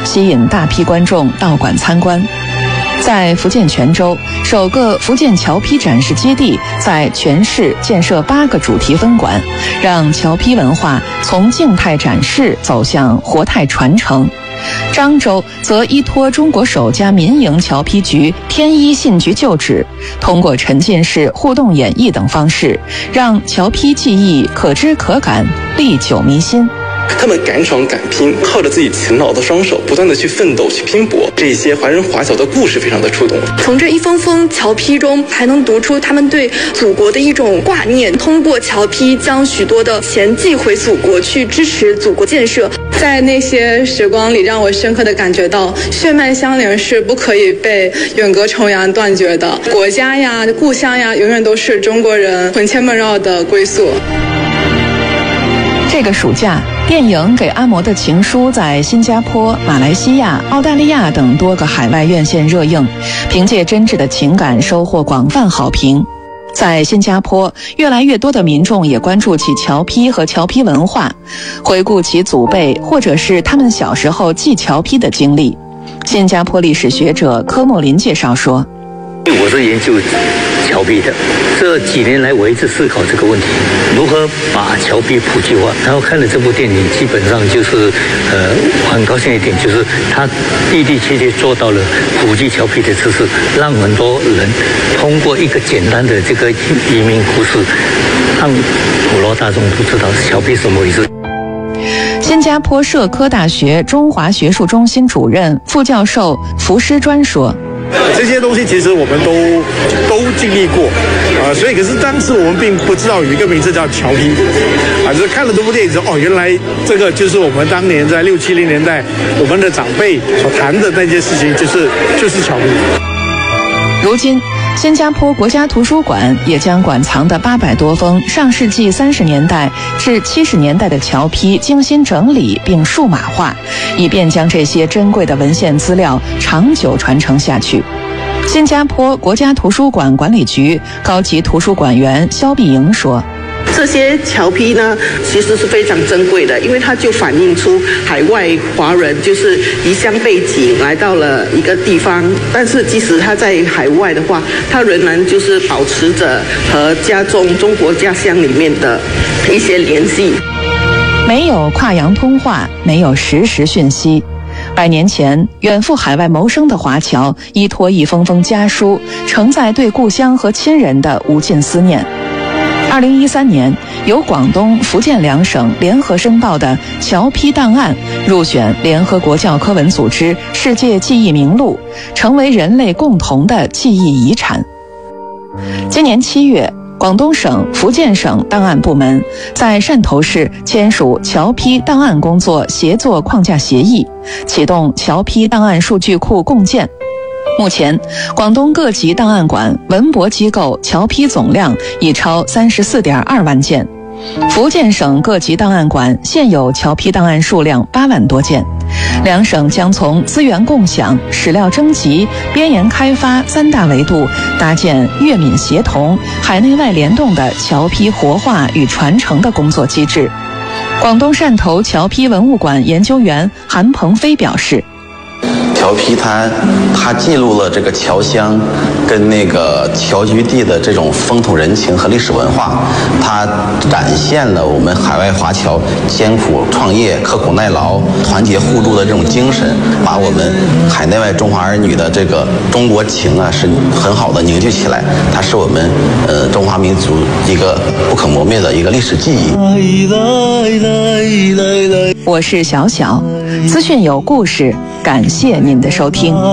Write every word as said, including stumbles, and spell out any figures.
吸引大批观众到馆参观。在福建泉州，首个福建侨批展示基地在全市建设八个主题分馆，让侨批文化从静态展示走向活态传承。漳州则依托中国首家民营侨批局天一信局旧址，通过沉浸式互动演绎等方式，让侨批技艺可知可感，历久弥新。 他们敢闯敢拼，靠着自己勤劳的双手，不断的去奋斗去拼搏。这些华人华侨的故事非常的触动。 从这一封封侨批中，还能读出他们对祖国的一种挂念。通过侨批，将许多的钱寄回祖国，去支持祖国建设。 在那些时光里，让我深刻的感觉到，血脉相连是不可以被远隔重洋断绝的。国家呀，故乡呀，永远都是中国人魂牵梦绕的归宿。 这个暑假，电影《给阿嬷的情书》在新加坡、马来西亚、澳大利亚等多个海外院线热映，凭借真挚的情感收获广泛好评。在新加坡，越来越多的民众也关注起侨批和侨批文化，回顾其祖辈或者是他们小时候记侨批的经历。新加坡历史学者柯莫林介绍说， 我是研究侨批的，这几年来我一直思考这个问题，如何把侨批普及化。然后看了这部电影，基本上就是呃，很高兴一点，就是他的的确确做到了普及侨批的知识，让很多人通过一个简单的这个移民故事，让普罗大众都知道侨批什么回事。 新加坡社科大学中华学术中心主任副教授福师专说， 这些东西其实我们都都经历过，啊、呃，所以可是当时我们并不知道有一个名字叫侨批，啊，就是看了这部电影之后，哦，原来这个就是我们当年在六七零年代我们的长辈所谈的那件事情，就是就是侨批。 如今，新加坡国家图书馆也将馆藏的八百多封上世纪三十年代至七十年代的侨批精心整理并数码化，以便将这些珍贵的文献资料长久传承下去。新加坡国家图书馆管理局高级图书馆员肖碧莹说， 这些侨批呢，其实是非常珍贵的，因为它就反映出海外华人就是离乡背景来到了一个地方，但是即使他在海外的话，他仍然就是保持着和家中中国家乡里面的一些联系。 没有跨洋通话，没有实时讯息。百年前，远赴海外谋生的华侨依托一封封家书，承载对故乡和亲人的无尽思念。二零一三年，由广东、福建两省联合申报的侨批档案入选联合国教科文组织世界记忆名录，成为人类共同的记忆遗产。今年七月，广东省、福建省档案部门在汕头市签署侨批档案工作协作框架协议，启动侨批档案数据库共建。目前，广东各级档案馆、文博机构侨批总量已超三十四点二万件，福建省各级档案馆现有侨批档案数量八万多件。两省将从资源共享、史料征集、边沿开发三大维度，搭建粤闽协同、海内外联动的侨批活化与传承的工作机制。广东汕头侨批文物馆研究员韩鹏飞表示， 侨批它它记录了这个侨乡跟那个侨居地的这种风土人情和历史文化，它展现了我们海外华侨艰苦创业、刻苦耐劳、团结互助的这种精神，把我们海内外中华儿女的这个中国情啊是很好的凝聚起来，它是我们呃中华民族一个不可磨灭的一个历史记忆。 我是小小，资讯有故事，感谢您的收听。